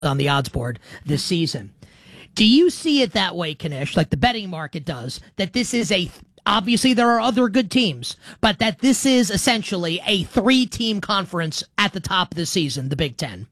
on the odds board this season. Do you see it that way, Kanish, like the betting market does, that this is obviously there are other good teams, but that this is essentially a 3-team conference at the top of the season, the Big Ten?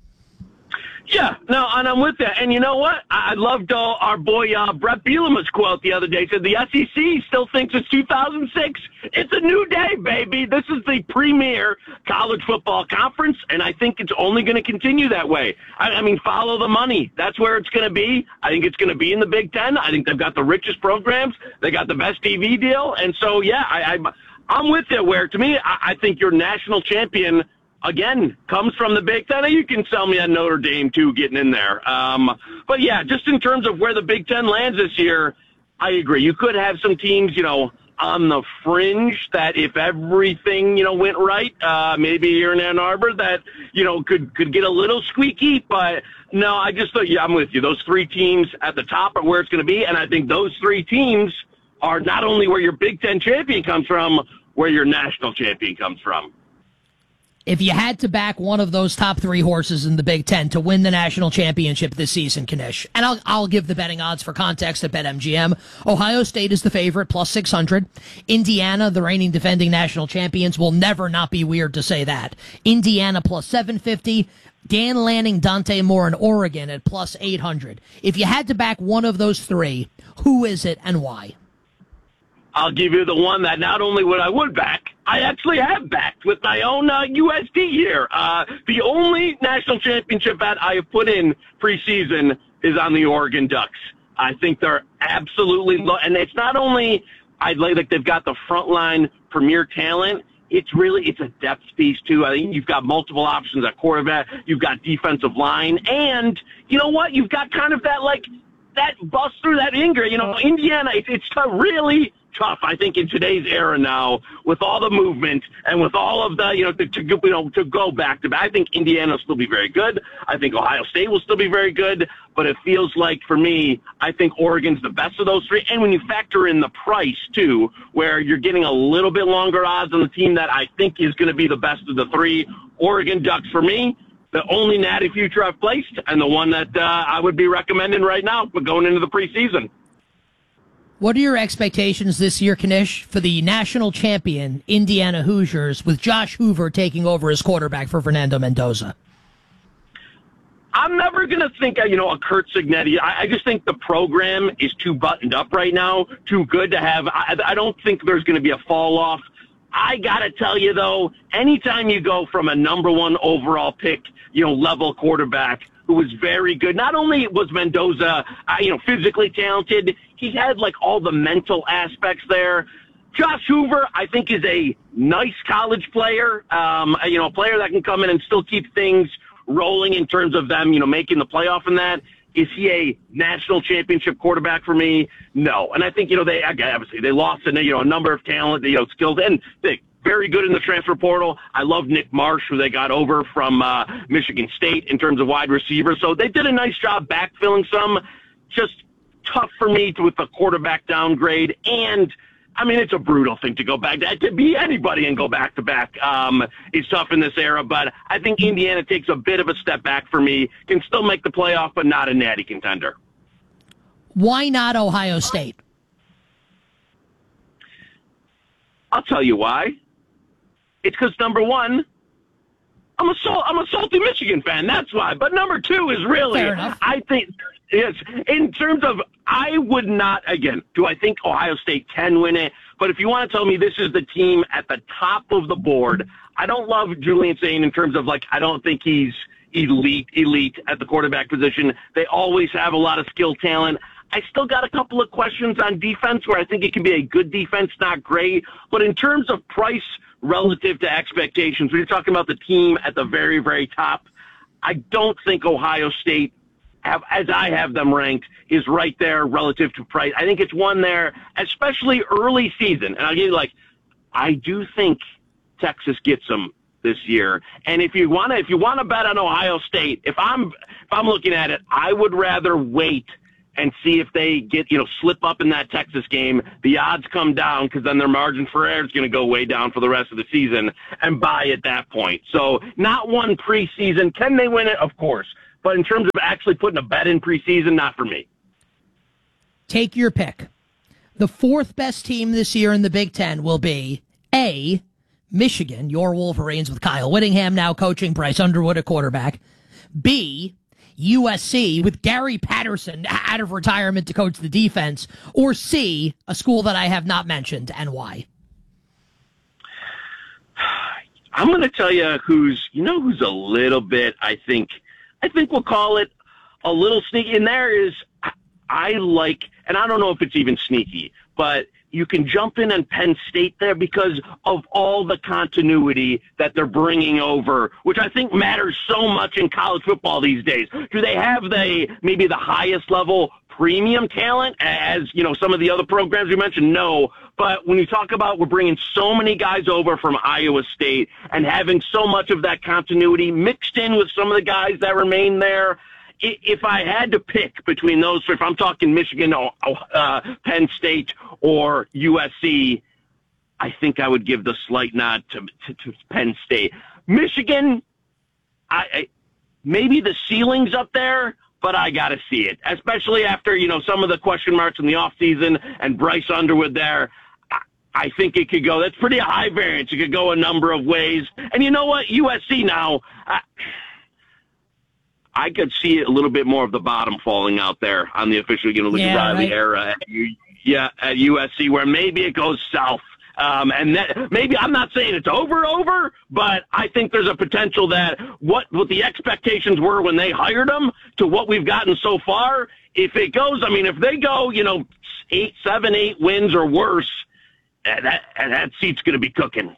Yeah, no, and I'm with you. And you know what? I loved our boy Brett Bielema's quote the other day. He said, the SEC still thinks it's 2006. It's a new day, baby. This is the premier college football conference, and I think it's only going to continue that way. I mean, follow the money. That's where it's going to be. I think it's going to be in the Big Ten. I think they've got the richest programs. They got the best TV deal. And so, yeah, I'm with you, where to me, I think your national champion – again, comes from the Big Ten. You can sell me on Notre Dame, too, getting in there. But, yeah, just in terms of where the Big Ten lands this year, I agree. You could have some teams, on the fringe that if everything, went right, maybe here in Ann Arbor that, could get a little squeaky. But, no, I just thought, yeah, I'm with you. Those 3 teams at the top are where it's going to be. And I think those 3 teams are not only where your Big Ten champion comes from, where your national champion comes from. If you had to back one of those top 3 horses in the Big Ten to win the national championship this season, Kanish, and I'll give the betting odds for context at BetMGM. Ohio State is the favorite, plus 600. Indiana, the reigning defending national champions, will never not be weird to say that. Indiana plus 750. Dan Lanning, Dante Moore, and Oregon at plus 800. If you had to back one of those 3, who is it and why? I'll give you the one that not only would I back, I actually have backed with my own USD here. The only national championship bet I have put in preseason is on the Oregon Ducks. I think they're absolutely and it's not only like they've got the frontline premier talent. It's a depth piece too. I think you've got multiple options at quarterback. You've got defensive line, and you know what? You've got kind of that bust through that injury. Indiana. It's really tough, I think, in today's era now, with all the movement and with all of the, to go back to back. I think Indiana will still be very good. I think Ohio State will still be very good. But it feels like, for me, I think Oregon's the best of those 3. And when you factor in the price, too, where you're getting a little bit longer odds on the team that I think is going to be the best of the 3, Oregon Ducks, for me, the only natty future I've placed, and the one that I would be recommending right now for going into the preseason. What are your expectations this year, Kanish, for the national champion Indiana Hoosiers with Josh Hoover taking over as quarterback for Fernando Mendoza? I'm never going to think, a Curt Cignetti. I just think the program is too buttoned up right now, too good to have. I don't think there's going to be a fall off. I got to tell you, though, anytime you go from a number 1 overall pick, level quarterback who was very good, not only was Mendoza, physically talented, he had all the mental aspects there. Josh Hoover, I think, is a nice college player, a player that can come in and still keep things rolling in terms of them, making the playoff and that. Is he a national championship quarterback for me? No. And I think, they lost a number of talent, skills, and they very good in the transfer portal. I love Nick Marsh, who they got over from Michigan State in terms of wide receiver. So they did a nice job backfilling some. Just tough for me with the quarterback downgrade. And, it's a brutal thing to go back to be anybody and go back-to-back. It's tough in this era, but I think Indiana takes a bit of a step back for me, can still make the playoff, but not a natty contender. Why not Ohio State? I'll tell you why. It's because, number 1, I'm a salty Michigan fan. That's why. But number 2 is really, I think, yes, in terms of, I would not, again, do I think Ohio State can win it? But if you want to tell me this is the team at the top of the board, I don't love Julian Sain in terms of, I don't think he's elite at the quarterback position. They always have a lot of skill talent. I still got a couple of questions on defense where I think it can be a good defense, not great. But in terms of price relative to expectations, when you're talking about the team at the very, very top, I don't think Ohio State, as I have them ranked, is right there relative to price. I think it's one there, especially early season. And I'll give you I do think Texas gets them this year. And if you want to bet on Ohio State, if I'm looking at it, I would rather wait and see if they get, slip up in that Texas game. The odds come down because then their margin for error is going to go way down for the rest of the season, and buy at that point. So not one preseason. Can they win it? Of course. But in terms of actually putting a bet in preseason, not for me. Take your pick. The fourth best team this year in the Big Ten will be A, Michigan, your Wolverines with Kyle Whittingham now coaching, Bryce Underwood at quarterback. B, USC with Gary Patterson out of retirement to coach the defense. Or C, a school that I have not mentioned, and why? I'm going to tell you who's a little bit, I think we'll call it a little sneaky. And there is, I like, and I don't know if it's even sneaky, but you can jump in on Penn State there because of all the continuity that they're bringing over, which I think matters so much in college football these days. Do they have maybe the highest level premium talent as, some of the other programs we mentioned? No. But when you talk about we're bringing so many guys over from Iowa State and having so much of that continuity mixed in with some of the guys that remain there, if I had to pick between those, if I'm talking Michigan or Penn State or USC, I think I would give the slight nod to Penn State. Michigan, maybe the ceiling's up there, but I got to see it, especially after, some of the question marks in the offseason and Bryce Underwood there. I think it could go. That's pretty high variance. It could go a number of ways. And you know what? USC now, I could see a little bit more of the bottom falling out there on the official, Riley era at USC, where maybe it goes south. And that maybe I'm not saying it's over, but I think there's a potential that what the expectations were when they hired them to what we've gotten so far. If it goes, if they go, 7, 8 wins or worse, that seat's going to be cooking.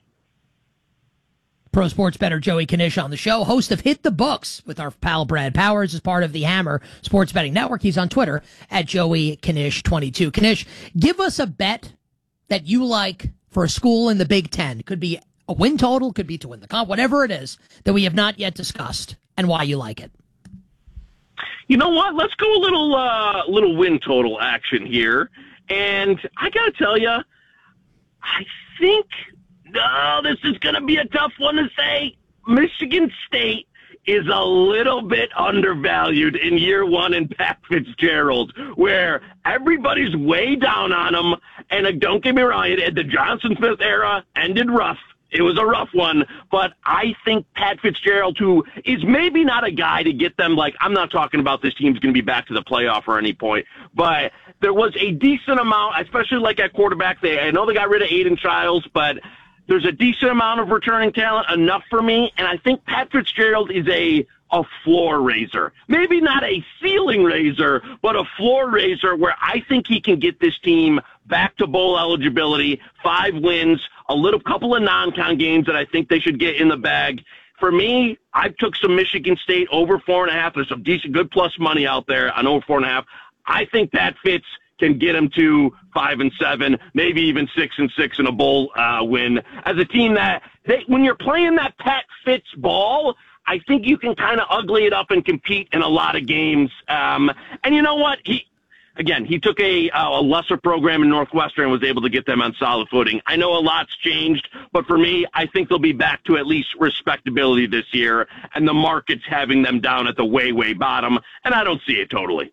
Pro sports bettor Joey Knish on the show, host of Hit the Books with our pal Brad Powers as part of the Hammer Sports Betting Network. He's on Twitter at Joey Knish22. Knish, give us a bet that you like for a school in the Big Ten. Could be a win total, could be to win the comp, whatever it is that we have not yet discussed, and why you like it. You know what? Let's go a little win total action here. And I got to tell you, I think... No, this is going to be a tough one to say. Michigan State is a little bit undervalued in year one in Pat Fitzgerald, where everybody's way down on him. And don't get me wrong, the Johnson Smith era ended rough. It was a rough one, but I think Pat Fitzgerald, who is maybe not a guy to get them, I'm not talking about this team's going to be back to the playoff or any point, but there was a decent amount, especially at quarterback. I know they got rid of Aiden Childs, but there's a decent amount of returning talent, enough for me, and I think Pat Fitzgerald is a floor raiser. Maybe not a ceiling raiser, but a floor raiser where I think he can get this team back to bowl eligibility, 5 wins, couple of non-con games that I think they should get in the bag. For me, I took some Michigan State over 4.5. There's some decent, good plus money out there on over 4.5. I think Pat Fitz can get them to 5-7, maybe even 6-6 in a bowl win. As a team that when you're playing that Pat Fitz ball, I think you can kind of ugly it up and compete in a lot of games. And you know what? He took a lesser program in Northwestern and was able to get them on solid footing. I know a lot's changed, but for me, I think they'll be back to at least respectability this year, and the market's having them down at the way, way bottom, and I don't see it totally.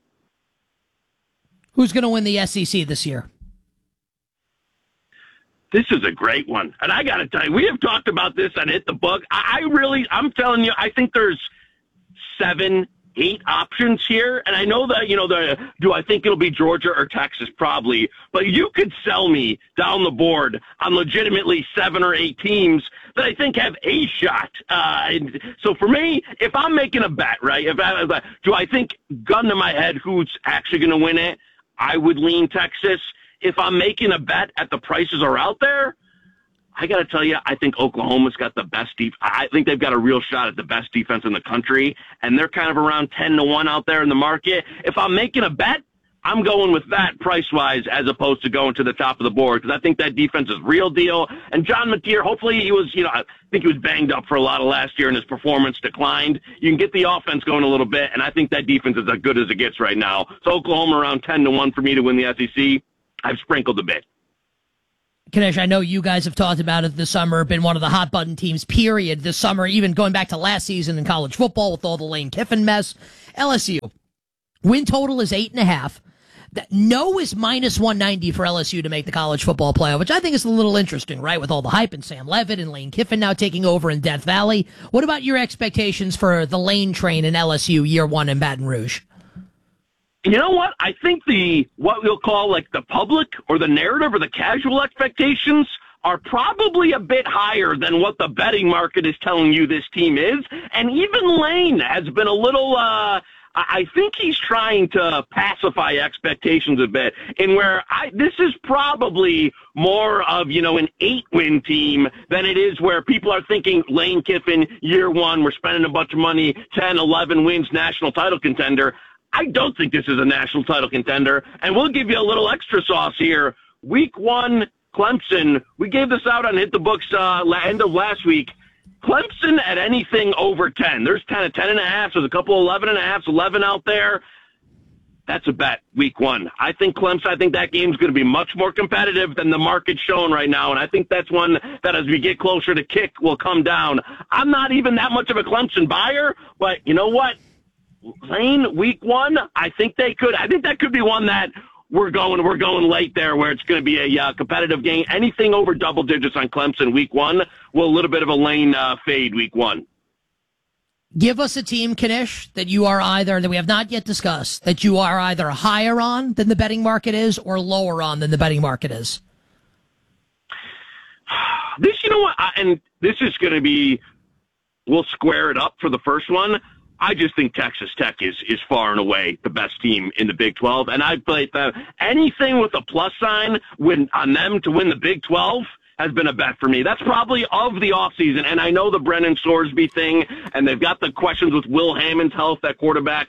Who's going to win the SEC this year? This is a great one. And I got to tell you, we have talked about this on Hit the Book. I'm telling you, I think there's 7, 8 options here. And I know that, do I think it'll be Georgia or Texas? Probably. But you could sell me down the board on legitimately 7 or 8 teams that I think have a shot. So for me, if I'm making a bet, right, do I think, gun to my head, who's actually going to win it? I would lean Texas. If I'm making a bet at the prices are out there, I got to tell you, I think Oklahoma's got the best I think they've got a real shot at the best defense in the country, and they're kind of around 10-1 out there in the market. If I'm making a bet, I'm going with that price-wise as opposed to going to the top of the board because I think that defense is real deal. And John Mateer, hopefully he was, I think he was banged up for a lot of last year and his performance declined. You can get the offense going a little bit, and I think that defense is as good as it gets right now. So Oklahoma around 10-1 for me to win the SEC. I've sprinkled a bit. Kanish, I know you guys have talked about it this summer, been one of the hot button teams, period, this summer, even going back to last season in college football with all the Lane Kiffin mess. LSU, win total is 8.5. No is minus 190 for LSU to make the college football playoff, which I think is a little interesting, right? With all the hype and Sam Levitt and Lane Kiffin now taking over in Death Valley. What about your expectations for the Lane train in LSU year one in Baton Rouge? You know what? I think what we'll call like the public or the narrative or the casual expectations are probably a bit higher than what the betting market is telling you this team is. And even Lane has been a little, I think he's trying to pacify expectations a bit in where this is probably more of, an 8-win team than it is where people are thinking Lane Kiffin, year one, we're spending a bunch of money, 10, 11 wins, national title contender. I don't think this is a national title contender, and we'll give you a little extra sauce here. Week 1, Clemson, we gave this out on Hit the Books end of last week. Clemson at anything over 10. There's 10.5. There's a couple 11.5s, 11 out there. That's a bet, week 1. I think that game's going to be much more competitive than the market's showing right now, and I think that's one that as we get closer to kick will come down. I'm not even that much of a Clemson buyer, but you know what? Lane, week 1, I think that could be one that we're going late there where it's going to be a competitive game. Anything over double digits on Clemson week 1 will a little bit of a Lane fade week 1. Give us a team, Kanish, that we have not yet discussed, that you are either higher on than the betting market is or lower on than the betting market is. This, you know what, and this is going to be, we'll square it up for the first one. I just think Texas Tech is far and away the best team in the Big 12, and I played anything with a plus sign on them to win the Big 12 has been a bet for me. That's probably of the offseason, and I know the Brennan Sorsby thing, and they've got the questions with Will Hammond's health, that quarterback.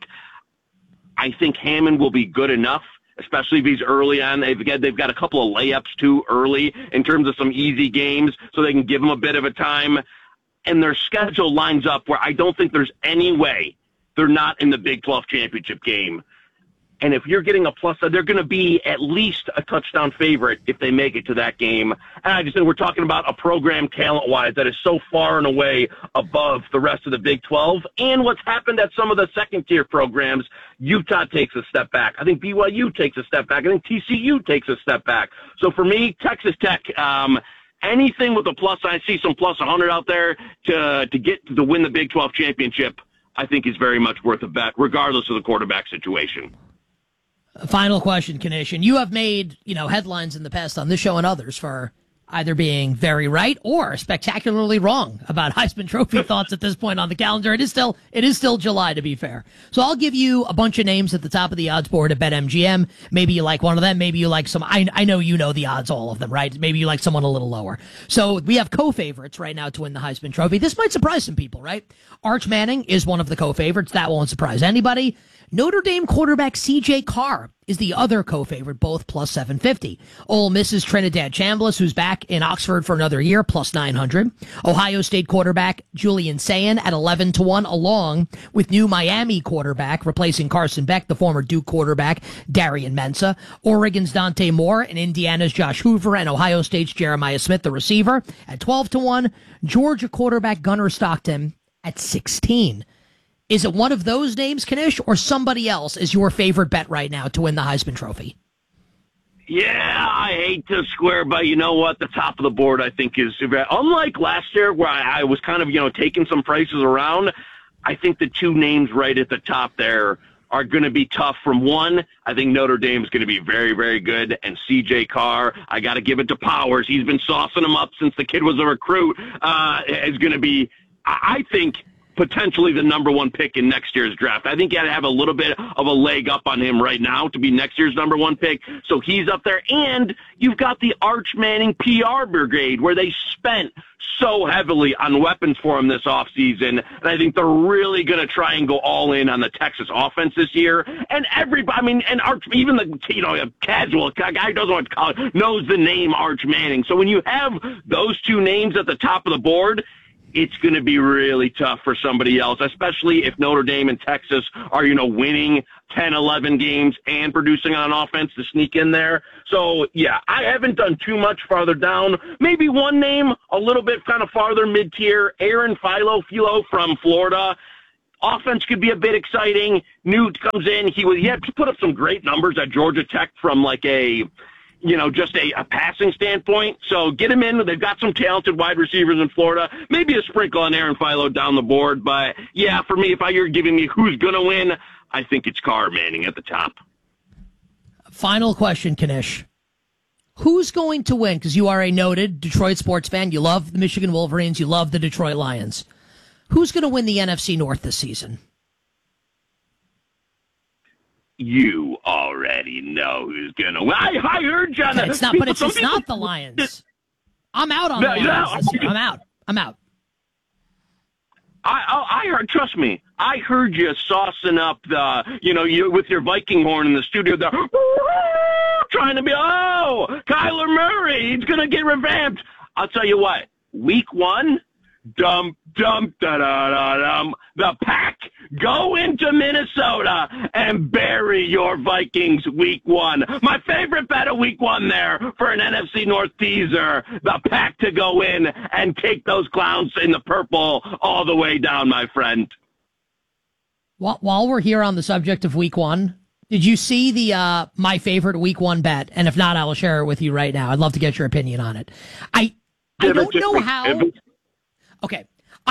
I think Hammond will be good enough, especially if he's early on. They've got a couple of layups too early in terms of some easy games, so they can give him a bit of a time. And their schedule lines up where I don't think there's any way they're not in the Big 12 championship game. And if you're getting a plus, they're going to be at least a touchdown favorite if they make it to that game. And I just think we're talking about a program talent-wise that is so far and away above the rest of the Big 12. And what's happened at some of the second-tier programs, Utah takes a step back. I think BYU takes a step back. I think TCU takes a step back. So for me, Texas Tech, anything with a plus, I see some plus 100 out there to win the Big 12 championship, I think is very much worth a bet, regardless of the quarterback situation. Final question, Kanish. And you have made, headlines in the past on this show and others for either being very right or spectacularly wrong about Heisman Trophy thoughts at this point on the calendar. It is still July, to be fair. So I'll give you a bunch of names at the top of the odds board at BetMGM. Maybe you like one of them. Maybe you like some. I know you know the odds, all of them, right? Maybe you like someone a little lower. So we have co-favorites right now to win the Heisman Trophy. This might surprise some people, right? Arch Manning is one of the co-favorites. That won't surprise anybody. Notre Dame quarterback C.J. Carr is the other co-favorite, both plus 750. Ole Miss's Trinidad Chambliss, who's back in Oxford for another year, plus 900. Ohio State quarterback Julian Sayin at 11-1, along with new Miami quarterback, replacing Carson Beck, the former Duke quarterback, Darian Mensah. Oregon's Dante Moore and Indiana's Josh Hoover and Ohio State's Jeremiah Smith, the receiver, at 12-1. Georgia quarterback Gunnar Stockton at 16. Is it one of those names, Kanish, or somebody else is your favorite bet right now to win the Heisman Trophy? Yeah, I hate to square, but you know what? The top of the board, I think, is unlike last year where I was kind of, taking some prices around. I think the two names right at the top there are going to be tough. From one, I think Notre Dame is going to be very, very good. And C.J. Carr, I got to give it to Powers. He's been saucing him up since the kid was a recruit. Is going to be, I think, potentially the number one pick in next year's draft. I think you got to have a little bit of a leg up on him right now to be next year's number one pick. So he's up there. And you've got the Arch Manning PR brigade where they spent so heavily on weapons for him this offseason. And I think they're really going to try and go all in on the Texas offense this year. And everybody, and Arch, even a casual guy who doesn't want to college knows the name Arch Manning. So when you have those two names at the top of the board, it's going to be really tough for somebody else, especially if Notre Dame and Texas are, winning 10, 11 games and producing on offense to sneak in there. So, yeah, I haven't done too much farther down. Maybe one name a little bit kind of farther mid-tier, Aaron Philo from Florida. Offense could be a bit exciting. Newt comes in. He had put up some great numbers at Georgia Tech from like just a passing standpoint. So get him in. They've got some talented wide receivers in Florida. Maybe a sprinkle on Aaron Philo down the board. But, yeah, for me, if you're giving me who's going to win, I think it's Carr Manning at the top. Final question, Kanish. Who's going to win? Because you are a noted Detroit sports fan. You love the Michigan Wolverines. You love the Detroit Lions. Who's going to win the NFC North this season? You already know who's going to win. I heard you on that. It's not the Lions. I'm out on the Lions this year. I'm out. I heard, trust me, I heard you saucing up you with your Viking horn in the studio there, trying to be, Kyler Murray, he's going to get revamped. I'll tell you what, week 1, the Pack go into Minnesota and bury your Vikings week 1. My favorite bet of week 1 there for an NFC North teaser, the Pack to go in and take those clowns in the purple all the way down, my friend. While we're here on the subject of week 1, did you see the my favorite week 1 bet? And if not, I'll share it with you right now. I'd love to get your opinion on it. I don't know how. Okay.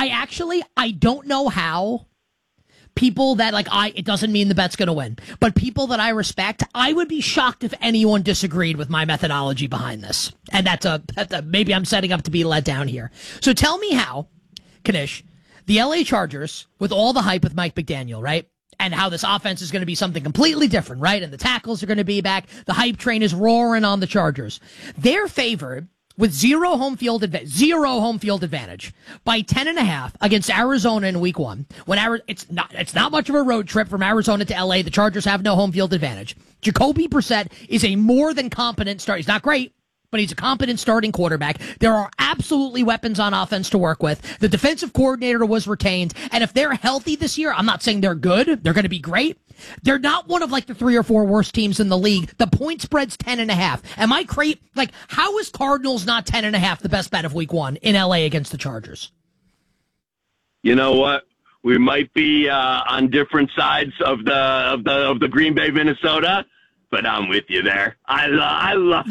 I don't know how people that it doesn't mean the bet's going to win, but people that I respect, I would be shocked if anyone disagreed with my methodology behind this. And that's maybe I'm setting up to be let down here. So tell me how, Kanish, the LA Chargers, with all the hype with Mike McDaniel, right? And how this offense is going to be something completely different, right? And the tackles are going to be back. The hype train is roaring on the Chargers. They're favored with zero home field advantage by 10.5 against Arizona in week 1. It's not much of a road trip from Arizona to LA. The Chargers have no home field advantage. Jacoby Brissett is a more than competent start. He's not great, but he's a competent starting quarterback. There are absolutely weapons on offense to work with. The defensive coordinator was retained, and if they're healthy this year, I'm not saying they're good. They're going to be great. They're not one of the 3 or 4 worst teams in the league. The point spread's 10.5. Am I crazy? How is Cardinals not 10.5 the best bet of week 1 in LA against the Chargers? You know what? We might be on different sides of the Green Bay, Minnesota, but I'm with you there. I love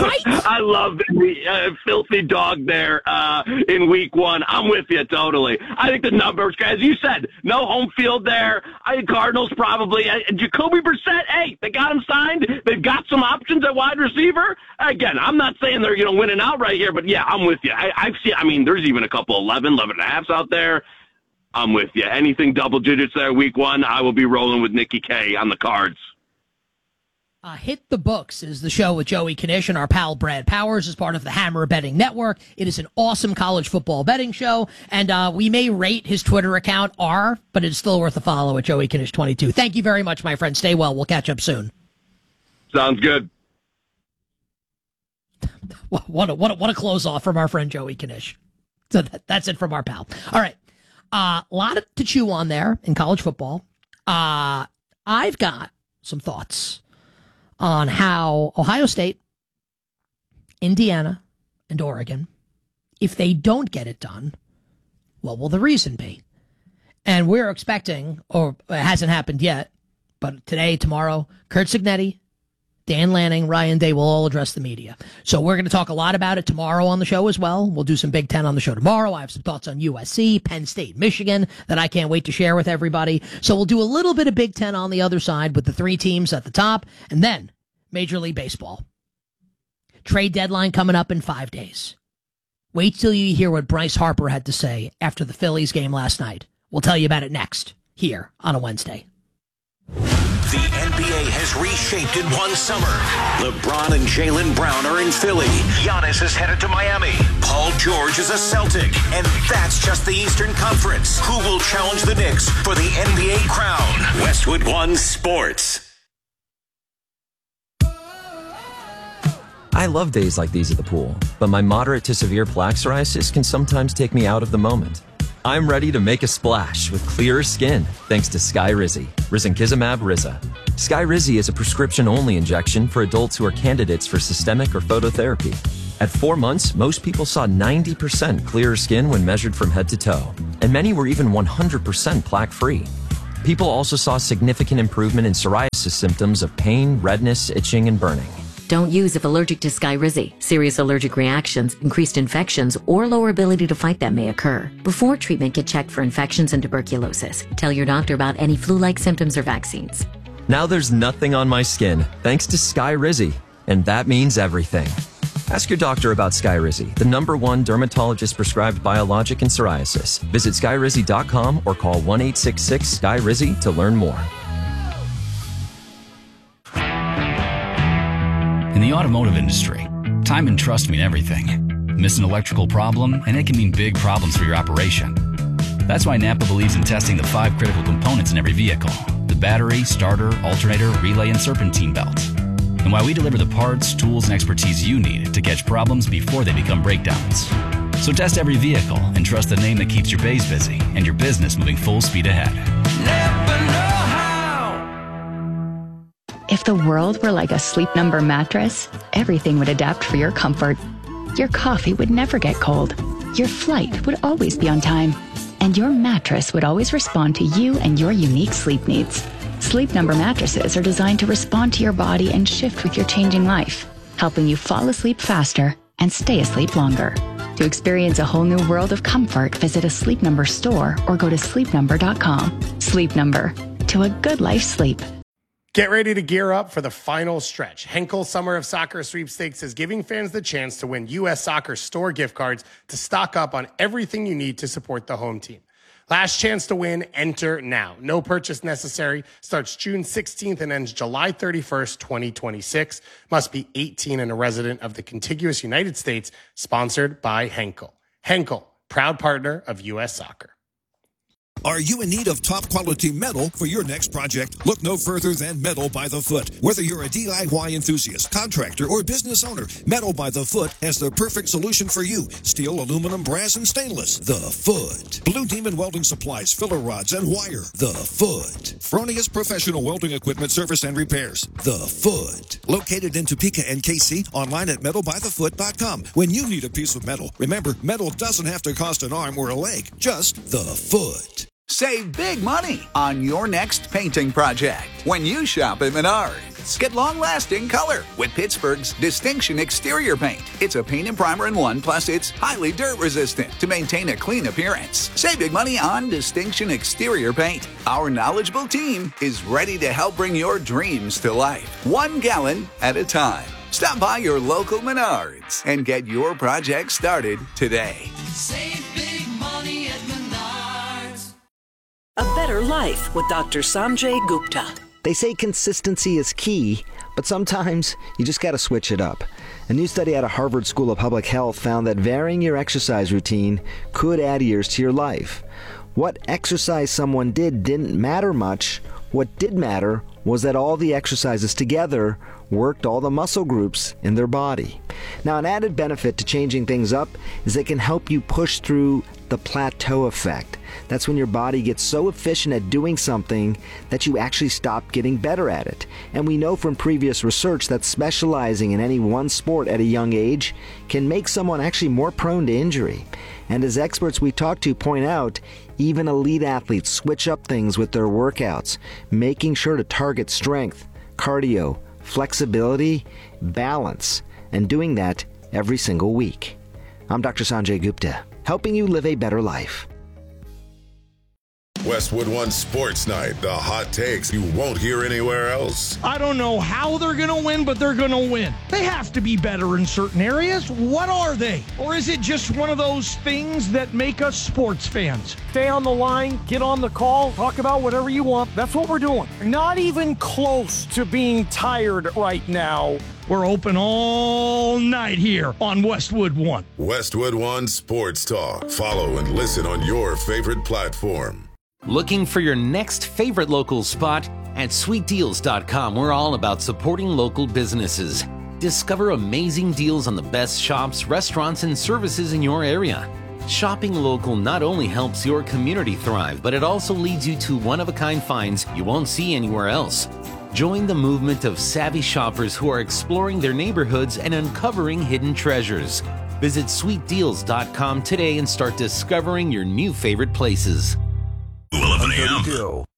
the filthy dog there in week 1. I'm with you totally. I think the numbers, as you said, no home field there. I think Cardinals probably. Jacoby Brissett, hey, they got him signed. They've got some options at wide receiver. Again, I'm not saying they're winning outright here, but yeah, I'm with you. I've seen. There's even a couple 11 and a halves out there. I'm with you. Anything double digits there week 1, I will be rolling with Nikki K on the cards. Hit the Books is the show with Joey Kanish and our pal Brad Powers as part of the Hammer Betting Network. It is an awesome college football betting show, and we may rate his Twitter account R, but it's still worth a follow at Joey Kanish 22. Thank you very much, my friend. Stay well. We'll catch up soon. Sounds good. What a close off from our friend Joey Kanish. So that's it from our pal. All right. A lot to chew on there in college football. I've got some thoughts on how Ohio State, Indiana, and Oregon, if they don't get it done, what will the reason be? And we're expecting, or it hasn't happened yet, but today, tomorrow, Curt Cignetti, Dan Lanning, Ryan Day will all address the media. So we're going to talk a lot about it tomorrow on the show as well. We'll do some Big Ten on the show tomorrow. I have some thoughts on USC, Penn State, Michigan that I can't wait to share with everybody. So we'll do a little bit of Big Ten on the other side with the 3 teams at the top, and then Major League Baseball. Trade deadline coming up in 5 days. Wait till you hear what Bryce Harper had to say after the Phillies game last night. We'll tell you about it next, here on a Wednesday. The NBA has reshaped in one summer. LeBron and Jaylen Brown are in Philly. Giannis is headed to Miami. Paul George is a Celtic. And that's just the Eastern Conference. Who will challenge the Knicks for the NBA crown? Westwood One Sports. I love days like these at the pool, but my moderate to severe plaque psoriasis can sometimes take me out of the moment. I'm ready to make a splash with clearer skin thanks to Skyrizi, risankizumab Riza. Skyrizi is a prescription-only injection for adults who are candidates for systemic or phototherapy. At 4 months, most people saw 90% clearer skin when measured from head to toe, and many were even 100% plaque-free. People also saw significant improvement in psoriasis symptoms of pain, redness, itching, and burning. Don't use if allergic to Skyrizi. Serious allergic reactions, increased infections, or lower ability to fight them may occur. Before treatment, get checked for infections and tuberculosis. Tell your doctor about any flu-like symptoms or vaccines. Now there's nothing on my skin thanks to Skyrizi, and that means everything. Ask your doctor about Skyrizi, the #1 dermatologist-prescribed biologic in psoriasis. Visit Skyrizi.com or call 1-866-SKYRIZI to learn more. In the automotive industry, time and trust mean everything. Miss an electrical problem, and it can mean big problems for your operation. That's why Napa believes in testing the 5 critical components in every vehicle: the battery, starter, alternator, relay, and serpentine belt. And why we deliver the parts, tools, and expertise you need to catch problems before they become breakdowns. So test every vehicle and trust the name that keeps your bays busy and your business moving full speed ahead. Never know how. If the world were like a Sleep Number mattress, everything would adapt for your comfort. Your coffee would never get cold. Your flight would always be on time. And your mattress would always respond to you and your unique sleep needs. Sleep Number mattresses are designed to respond to your body and shift with your changing life, helping you fall asleep faster and stay asleep longer. To experience a whole new world of comfort, visit a Sleep Number store or go to sleepnumber.com. Sleep Number, to a good life sleep. Get ready to gear up for the final stretch. Henkel Summer of Soccer Sweepstakes is giving fans the chance to win U.S. Soccer store gift cards to stock up on everything you need to support the home team. Last chance to win, enter now. No purchase necessary. Starts June 16th and ends July 31st, 2026. Must be 18 and a resident of the contiguous United States. Sponsored by Henkel. Henkel, proud partner of U.S. Soccer. Are you in need of top quality metal for your next project? Look no further than Metal by the Foot. Whether you're a DIY enthusiast, contractor, or business owner, Metal by the Foot has the perfect solution for you. Steel, aluminum, brass, and stainless. The Foot. Blue Demon Welding Supplies, filler rods, and wire. The Foot. Fronius Professional Welding Equipment Service and Repairs. The Foot. Located in Topeka and KC, online at metalbythefoot.com. When you need a piece of metal, remember, metal doesn't have to cost an arm or a leg. Just the Foot. Save big money on your next painting project when you shop at Menards. Get long-lasting color with Pittsburgh's Distinction Exterior Paint. It's a paint and primer in one, plus it's highly dirt-resistant to maintain a clean appearance. Save big money on Distinction Exterior Paint. Our knowledgeable team is ready to help bring your dreams to life, 1 gallon at a time. Stop by your local Menards and get your project started today. Save big money at Menards. A Better Life with Dr. Sanjay Gupta. They say consistency is key, but sometimes you just got to switch it up. A new study out of Harvard School of Public Health found that varying your exercise routine could add years to your life. What exercise someone did didn't matter much. What did matter was that all the exercises together worked all the muscle groups in their body. Now, an added benefit to changing things up is it can help you push through the plateau effect. That's when your body gets so efficient at doing something that you actually stop getting better at it. And we know from previous research that specializing in any one sport at a young age can make someone actually more prone to injury. And as experts we talk to point out, even elite athletes switch up things with their workouts, making sure to target strength, cardio, flexibility, balance, and doing that every single week. I'm Dr. Sanjay Gupta, helping you live a better life. Westwood One Sports Night, the hot takes you won't hear anywhere else. I don't know how they're going to win, but they're going to win. They have to be better in certain areas. What are they? Or is it just one of those things that make us sports fans? Stay on the line, get on the call, talk about whatever you want. That's what we're doing. Not even close to being tired right now. We're open all night here on Westwood One. Westwood One Sports Talk. Follow and listen on your favorite platform. Looking for your next favorite local spot? At sweetdeals.com, we're all about supporting local businesses. Discover amazing deals on the best shops, restaurants, and services in your area. Shopping local not only helps your community thrive, but it also leads you to one-of-a-kind finds you won't see anywhere else. Join the movement of savvy shoppers who are exploring their neighborhoods and uncovering hidden treasures. Visit sweetdeals.com today and start discovering your new favorite places. 11 a.m.